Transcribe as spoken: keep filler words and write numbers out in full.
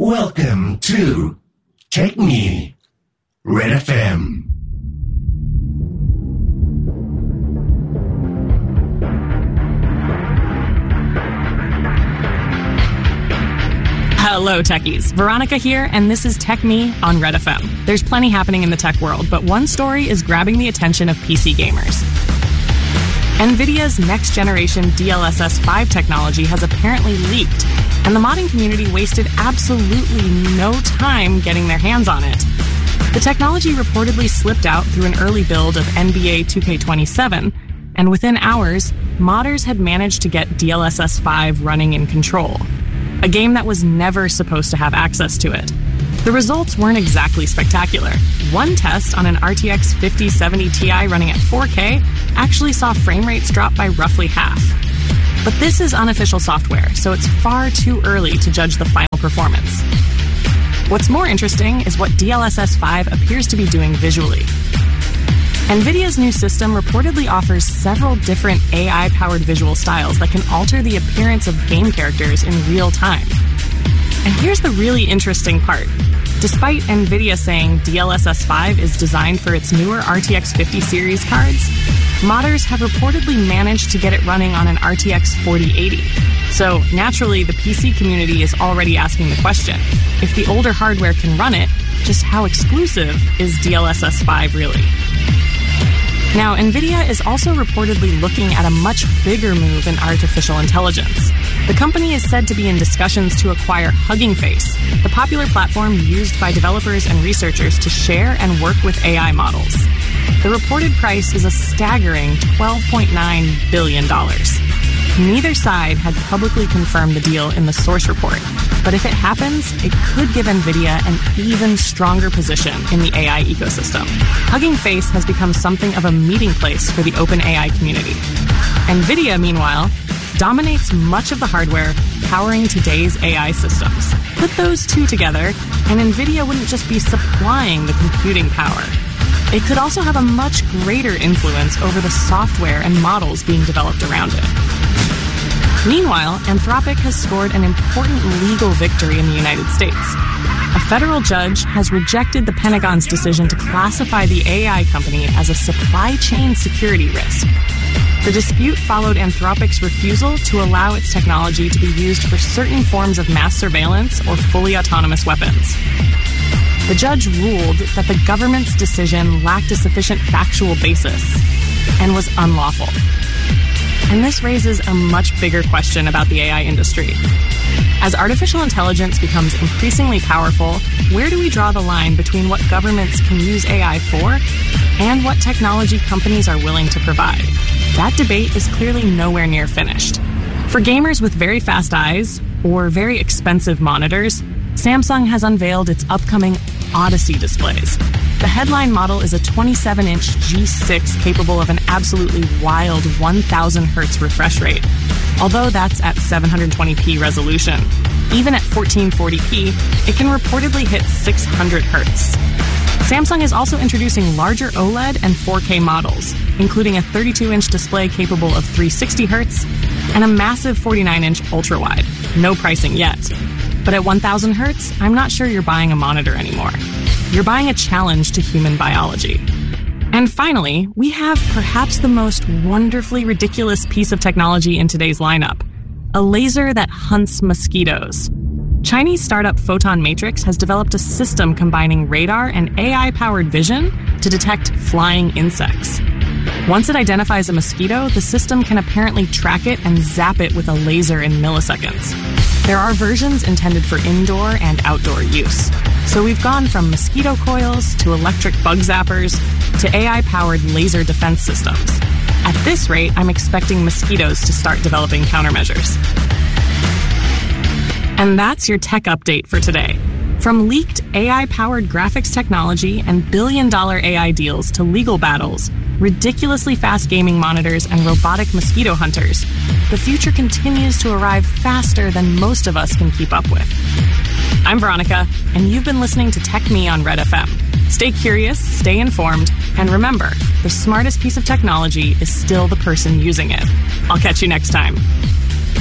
Welcome to Tech Me, Red F M. Hello, techies. Veronica here, and this is Tech Me on Red F M. There's plenty happening in the tech world, but one story is grabbing the attention of P C gamers. NVIDIA's next-generation D L S S five technology has apparently leaked, and the modding community wasted absolutely no time getting their hands on it. The technology reportedly slipped out through an early build of N B A two K twenty-seven, and within hours, modders had managed to get D L S S five running in Control, a game that was never supposed to have access to it. The results weren't exactly spectacular. One test on an R T X fifty seventy Ti running at four K actually saw frame rates drop by roughly half. But this is unofficial software, so it's far too early to judge the final performance. What's more interesting is what D L S S five appears to be doing visually. NVIDIA's new system reportedly offers several different A I-powered visual styles that can alter the appearance of game characters in real time. And here's the really interesting part. Despite NVIDIA saying D L S S five is designed for its newer R T X fifty series cards, modders have reportedly managed to get it running on an R T X forty eighty. So naturally, the P C community is already asking the question, if the older hardware can run it, just how exclusive is D L S S five really? Now, NVIDIA is also reportedly looking at a much bigger move in artificial intelligence. The company is said to be in discussions to acquire Hugging Face, the popular platform used by developers and researchers to share and work with A I models. The reported price is a staggering twelve point nine billion dollars. Neither side had publicly confirmed the deal in the source report, but if it happens, it could give NVIDIA an even stronger position in the A I ecosystem. Hugging Face has become something of a meeting place for the OpenAI community. NVIDIA, meanwhile, dominates much of the hardware powering today's A I systems. Put those two together, and NVIDIA wouldn't just be supplying the computing power. It could also have a much greater influence over the software and models being developed around it. Meanwhile, Anthropic has scored an important legal victory in the United States. A federal judge has rejected the Pentagon's decision to classify the A I company as a supply chain security risk. The dispute followed Anthropic's refusal to allow its technology to be used for certain forms of mass surveillance or fully autonomous weapons. The judge ruled that the government's decision lacked a sufficient factual basis and was unlawful. And this raises a much bigger question about the A I industry. As artificial intelligence becomes increasingly powerful, where do we draw the line between what governments can use A I for and what technology companies are willing to provide? That debate is clearly nowhere near finished. For gamers with very fast eyes or very expensive monitors, Samsung has unveiled its upcoming Odyssey displays. The headline model is a twenty-seven inch G six capable of an absolutely wild one thousand hertz refresh rate, although that's at seven twenty p resolution. Even at fourteen forty p, it can reportedly hit six hundred hertz. Samsung is also introducing larger OLED and four K models, including a thirty-two inch display capable of three hundred sixty hertz and a massive forty-nine inch ultra-wide. No pricing yet. But at one thousand hertz, I'm not sure you're buying a monitor anymore. You're buying a challenge to human biology. And finally, we have perhaps the most wonderfully ridiculous piece of technology in today's lineup: a laser that hunts mosquitoes. Chinese startup Photon Matrix has developed a system combining radar and A I-powered vision to detect flying insects. Once it identifies a mosquito, the system can apparently track it and zap it with a laser in milliseconds. There are versions intended for indoor and outdoor use. So we've gone from mosquito coils to electric bug zappers to A I-powered laser defense systems. At this rate, I'm expecting mosquitoes to start developing countermeasures. And that's your tech update for today. From leaked A I-powered graphics technology and billion-dollar A I deals to legal battles, ridiculously fast gaming monitors, and robotic mosquito hunters, the future continues to arrive faster than most of us can keep up with. I'm Veronica, and you've been listening to Tech Me on Red F M. Stay curious, stay informed, and remember, the smartest piece of technology is still the person using it. I'll catch you next time.